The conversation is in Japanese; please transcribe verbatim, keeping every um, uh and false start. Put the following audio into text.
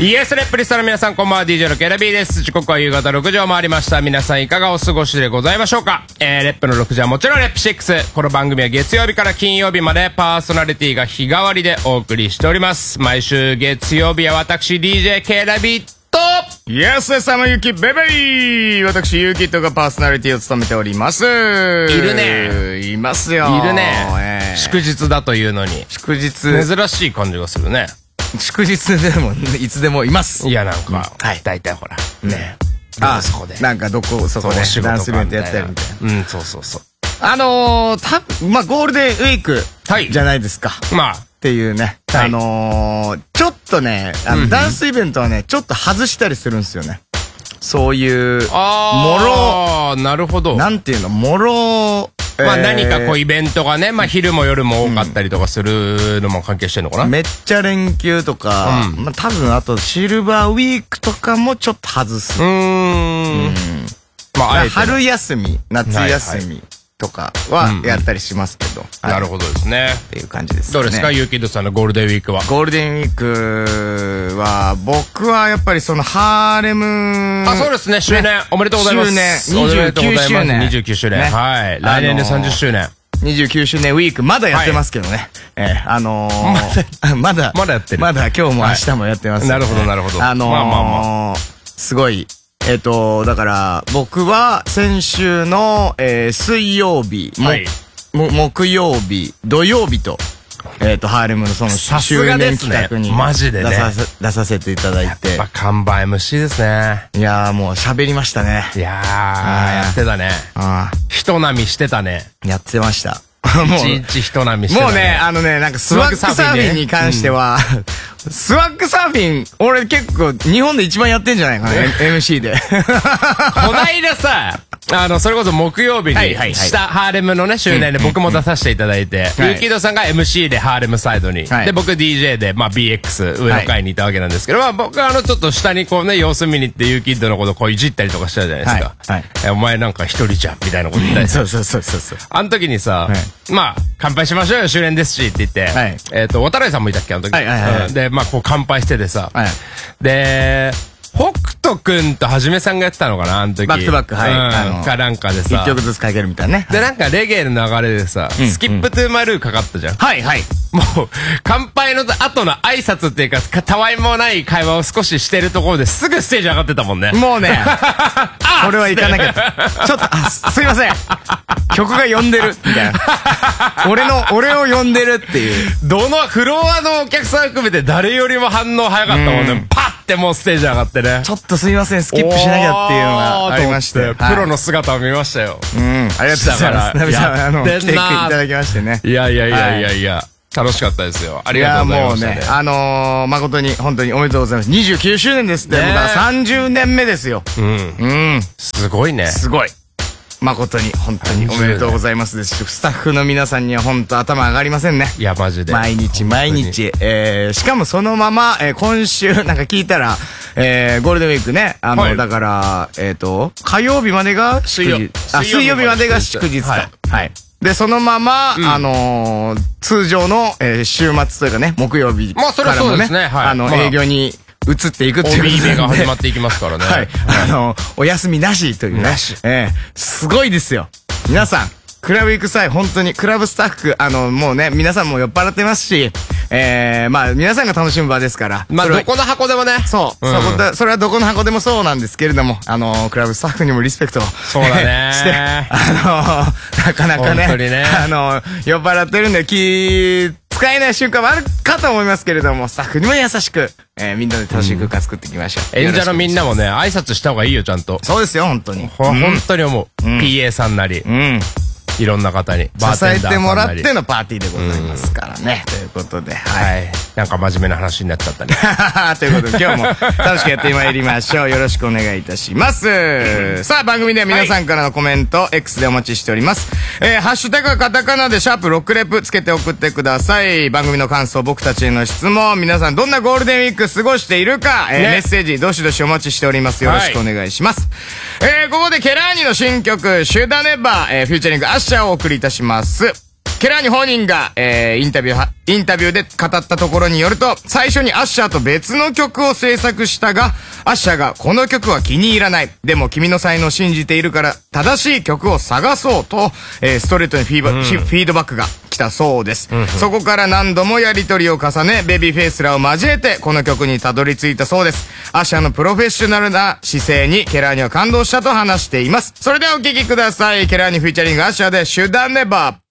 イエスレップリストの皆さんこんばんは、 ディージェー のケラビーです。時刻は夕方ろくじを回りました。皆さんいかがお過ごしでございましょうか。えー、レップのろくじはもちろんレップシックス。この番組は月曜日から金曜日までパーソナリティが日替わりでお送りしております。毎週月曜日は私 ディージェー ケラビーとイエス様ゆきベベー、私ゆきとがパーソナリティを務めております。いるね。 いますよ。 いるね、 えー、 祝日だというのに祝日珍しい感じがするね。 祝日でもいつでもいます。 いやなんか、うん、 はい、 大体ほらね、 あそこでなんかどこそこでダンスイベントやったりみたいな。 うん、そうそうそう。 あのー、たぶんまあゴールデンウィークじゃないですか。 まあっていうね、はい、あのー、ちょっとね、あの、うん、ダンスイベントはね、ちょっと外したりするんですよね。そういう、 あー、もろ、なるほど。 なんていうの、もろ、 まあ何かこうイベントがね、まあ昼も夜も多かったりとかするのも関係してんのかな、 うん、めっちゃ連休とか、うん、まあ多分あとシルバーウィークとかもちょっと外す。うーん。うん、まああえて春休み、夏休み。はいはい、とかはやったりしますけど、 うん、なるほどですね。 っていう感じですね。 どうですか、ユーキッドさんのゴールデンウィークは。 ゴールデンウィークは僕はやっぱりそのハーレム、 あ、そうですね、周年、ね、おめでとうございます。 周年、にじゅうきゅうしゅうねん、 にじゅうきゅうしゅうねん、ね、はい、来年でさんじゅっしゅうねん、 にじゅうきゅうしゅうねんウィークまだやってますけどね、はい、えー、あのー、まだまだやってる、 まだ今日も明日もやってます、ね、 はい、なるほどなるほど。 あのー、まあまあまあすごい。えっと、だから、僕は先週の、えー、水曜日、はい、も、木曜日、土曜日と、えっと、ハーレムのその周年企画に、 マジでね、 出させ、出させていただいて。 やっぱ看板 エムシー ですね。 いやーもう喋りましたね。 いやー、やってたね。あ人並みしてたね。 やってました。 もう、いちいち人並みしてたね。 もうね、あのね、なんかスワッグサーフィンに関しては、うん、スワッグサーフィン、俺結構日本で一番やってんじゃないかな、エムシー で。 こないださ、あの、それこそ木曜日にしたハーレムのね、周年で僕も出させていただいて、ユーキッドさんが エムシー でハーレムサイドに、で、僕 ディージェー で、まあ ビーエックス 上の階にいたわけなんですけど、まあ僕はあの、ちょっと下にこうね、様子見に行ってユーキッドのことこういじったりとかしたじゃないですか。はい。え、お前なんか一人じゃん、みたいなこと言ったり。 そうそうそうそうそう。 あの時にさ、まあ、乾杯しましょうよ、周年ですし、って言って、えっと、渡来さんもいたっけ、あの時。はいはいはい。で、まあこう乾杯しててさ、で、北斗くんとはじめさんがやってたのかな、あの時。 バックトバック、はい。 あの、かなんかでさ。 一曲ずつかけるみたいなね。 で、なんかレゲエの流れでさ、スキップトゥーマルーかかったじゃん。 はいはい。 もう、乾杯の後の挨拶っていうか、たわいもない会話を少ししてるところですぐステージ上がってたもんね。 もうね、これは行かなきゃ。ちょっと、あ、すいません。曲が呼んでる。みたいな。俺の、俺を呼んでるっていう。 どのフロアのお客さん含めて誰よりも反応早かったもんね。パッてもうステージ上がってね。 ちょっとすいません、スキップしなきゃっていうのがありまして。 プロの姿を見ましたよ。 うん。ありがとうございます。ナビさん、あの、来ていただきましてね。 いやいやいやいやいや。楽しかったですよ。ありがとうございます。いや、もうね、 あのー、誠に、本当におめでとうございます。にじゅうきゅうしゅうねんですって。だからさんじゅうねんめですよ。うん。うん。 すごいね。 すごい。誠に、本当におめでとうございますですし、スタッフの皆さんには本当頭上がりませんね。 いや、マジで。 毎日毎日。えー、しかもそのまま、えー、今週、なんか聞いたら、えー、ゴールデンウィークね、あの、はい、だから、えっと、火曜日までが祝日。あ、水曜日までが祝日と。はい。はい。で、そのまま、うん、あのー、通常の、えー、週末というかね、木曜日からもね、まあ、それはそうですね。はい、あの、まあ、営業に移っていくっていう。 おビーメが始まっていきますからね。 はい。あのー、お休みなしというね。なし。えー、すごいですよ。皆さん、クラブ行く際、本当に、クラブスタッフ、あの、もうね、皆さんも酔っ払ってますし、えー、まあ、皆さんが楽しむ場ですから。 まあ、どこの箱でもね。 そう。うん、そこそれはどこの箱でもそうなんですけれども、あの、クラブスタッフにもリスペクトを。 そうだね。 して、あの、なかなかね、本当にね、あの、酔っ払ってるんで、気、使えない瞬間もあるかと思いますけれども、スタッフにも優しく、えー、みんなで楽しい空間作っていきましょう。 演者のみんなもね、挨拶した方がいいよ、ちゃんと。 そうですよ、本当に。 ほ、本当に思う。ピーエー さんなり。うん。いろんな方に支えてもらってのパーティーでございますからね。ということで、 はい。なんか真面目な話になっちゃったね。 ということで、今日も楽しくやってまいりましょう。よろしくお願いいたします。さあ、番組では皆さんからのコメント、X でお待ちしております。えー、ハッシュタグはカタカナでシャープロックレプつけて送ってください。番組の感想、僕たちへの質問、皆さんどんなゴールデンウィーク過ごしているか、えーね、メッセージどしどしお待ちしております。よろしくお願いします。はい、えー、ここでケラーニの新曲、シュダネバー、えー、フューチャリングアッシャーをお送りいたします。 ケラーニ本人が、えー、インタビューは、インタビューで語ったところによると、最初にアッシャーと別の曲を制作したが、アッシャーがこの曲は気に入らない。でも君の才能を信じているから、正しい曲を探そうと、えー、ストレートにフィーバ、うん、フィードバックが来たそうです。うんうん、そこから何度もやり取りを重ね、ベビーフェイスらを交えて、この曲にたどり着いたそうです。アッシャーのプロフェッショナルな姿勢に、ケラーニは感動したと話しています。それではお聴きください。ケラーニフィーチャリングアッシャーで、シュダネバー。